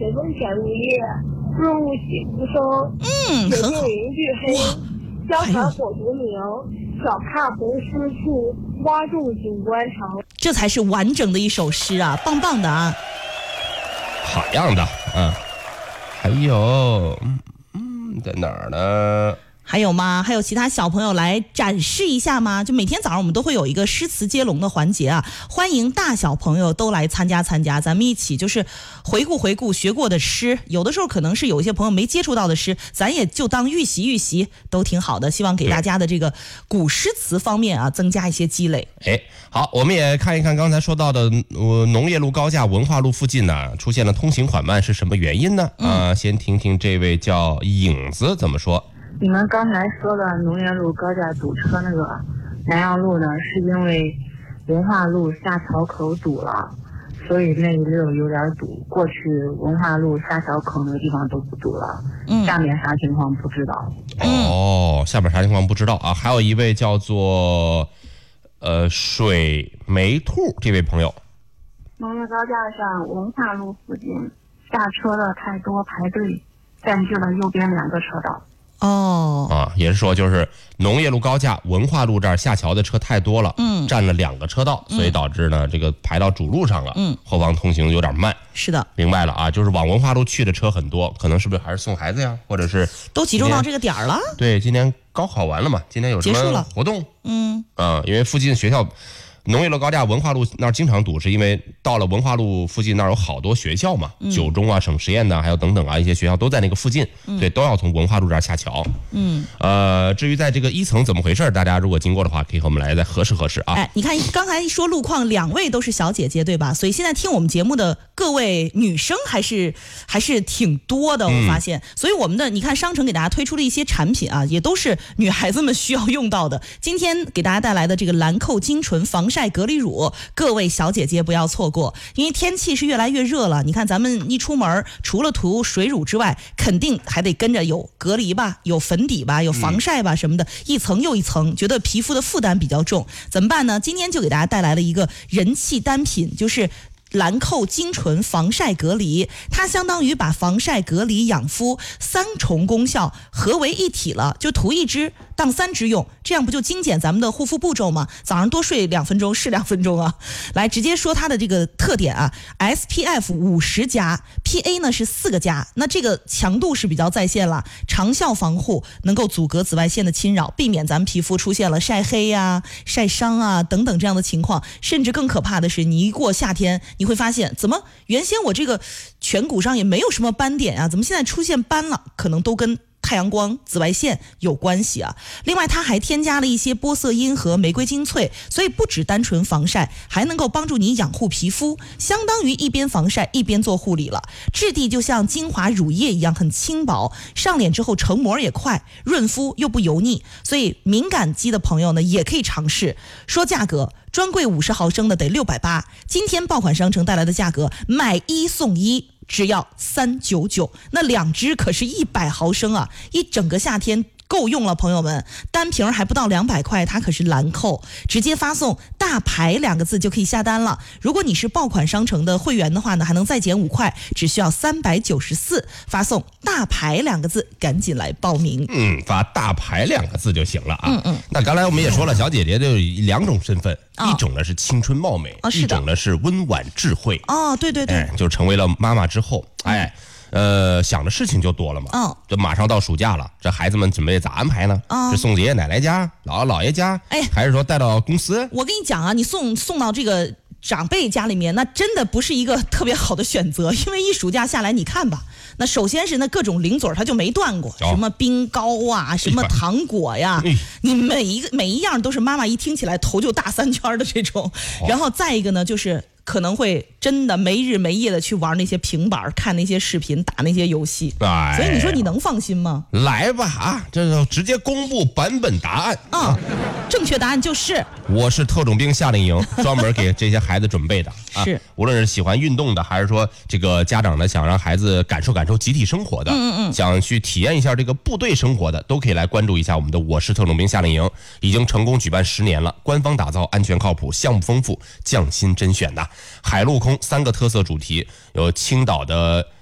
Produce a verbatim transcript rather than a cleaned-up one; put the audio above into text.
水分甜如液，润物细无声。 嗯，很好。 云俱黑，江海火独明，小看红湿处，蛙众景观长。 这才是完整的一首诗啊，棒棒的啊！ 好样的，嗯。还有，嗯嗯，在哪儿呢？ 还有吗？还有其他小朋友来展示一下吗？就每天早上我们都会有一个诗词接龙的环节啊，欢迎大小朋友都来参加参加，咱们一起就是回顾回顾学过的诗，有的时候可能是有一些朋友没接触到的诗，咱也就当预习预习，都挺好的。希望给大家的这个古诗词方面啊增加一些积累。 哎，好，我们也看一看刚才说到的呃农业路高架文化路附近呢出现了通行缓慢是什么原因呢？啊、呃，先听听这位叫影子怎么说。 你们刚才说的农业路高架堵车那个南阳路呢，是因为文化路下桥口堵了，所以那一溜有点堵。过去文化路下桥口那个地方都不堵了。嗯，下面啥情况不知道。 哦，下面啥情况不知道啊？还有一位叫做呃水梅兔这位朋友， 农业高架上文化路附近下车的太多，排队占据了右边两个车道。 哦， 啊，也是说就是农业路高架文化路这儿下桥的车太多了， 嗯， 占了两个车道，所以导致呢这个排到主路上了， 嗯， 后方通行有点慢。 是的， 明白了啊，就是往文化路去的车很多，可能是不是还是送孩子呀，或者是都集中到这个点儿了？ 对，今天高考完了嘛，今天有什么活动？ 嗯， 啊，因为附近学校。农业路高架文化路那儿经常堵，是因为到了文化路附近那儿有好多学校嘛，嗯、九中啊、省实验的，还有等等啊，一些学校都在那个附近，嗯、所以都要从文化路这儿下桥。嗯，呃，至于在这个一层怎么回事，大家如果经过的话，可以和我们来再核实核实啊。 哎，你看刚才一说路况，两位都是小姐姐对吧？所以现在听我们节目的各位女生还是还是挺多的，我发现。嗯、所以我们的你看商城给大家推出的一些产品啊，也都是女孩子们需要用到的。今天给大家带来的这个兰蔻精纯防晒隔离乳，各位小姐姐不要错过，因为天气是越来越热了。你看咱们一出门，除了涂水乳之外，肯定还得跟着有隔离吧，有粉底吧，有防晒吧什么的，一层又一层，觉得皮肤的负担比较重，怎么办呢？今天就给大家带来了一个人气单品，就是兰蔻精纯防晒隔离，它相当于把防晒、隔离、养肤三重功效合为一体了，就涂一支当三支用，这样不就精简咱们的护肤步骤吗？早上多睡两分钟是两分钟啊。来直接说它的这个特点啊 ，S P F 五十加 ，P A 呢是四个加，那这个强度是比较在线了，长效防护，能够阻隔紫外线的侵扰，避免咱们皮肤出现了晒黑呀、啊、晒伤啊等等这样的情况。甚至更可怕的是，你一过夏天，你会发现怎么原先我这个颧骨上也没有什么斑点啊，怎么现在出现斑了？可能都跟太阳光、紫外线有关系啊。另外它还添加了一些玻色因和玫瑰精粹，所以不只单纯防晒，还能够帮助你养护皮肤，相当于一边防晒一边做护理了。质地就像精华乳液一样很轻薄，上脸之后成膜也快，润肤又不油腻，所以敏感肌的朋友呢也可以尝试。说价格，专柜五十毫升的得六百八，今天爆款商城带来的价格买一送一，只要三九九，那两支可是一百毫升啊，一整个夏天够用了，朋友们，单瓶还不到两百块，它可是兰蔻，直接发送大牌两个字就可以下单了。如果你是爆款商城的会员的话呢，还能再减五块，只需要三百九十四，发送大牌两个字，赶紧来报名。 嗯，发大牌两个字就行了啊。 嗯嗯。 那刚才我们也说了，小姐姐就有两种身份，哦、一种呢是青春貌美，哦、一种呢是温婉智慧。 哦，对对对， 哎，就成为了妈妈之后，哎。嗯呃，想的事情就多了嘛。嗯、哦，这马上到暑假了，这孩子们准备咋安排呢？啊、哦，是送爷爷奶奶家、姥姥姥爷家，哎，还是说带到公司？ 我跟你讲啊，你送送到这个长辈家里面，那真的不是一个特别好的选择，因为一暑假下来，你看吧，那首先是那各种零嘴它就没断过，哦、什么冰糕啊，什么糖果呀，哎、你每一个每一样都是妈妈一听起来头就大三圈的这种。哦、然后再一个呢，就是可能会真的没日没夜的去玩那些平板，看那些视频，打那些游戏。哎，所以你说你能放心吗？ 来吧啊，这就直接公布版本答案啊！正确答案就是我是特种兵夏令营，专门给这些孩子准备的。啊、 是， 无论是喜欢运动的，还是说这个家长呢想让孩子感受感受集体生活的，嗯嗯嗯，想去体验一下这个部队生活的，都可以来关注一下我们的我是特种兵夏令营，已经成功举办十年了，官方打造，安全靠谱，项目丰富，匠心甄选的。海陆空三个特色主题，有青岛的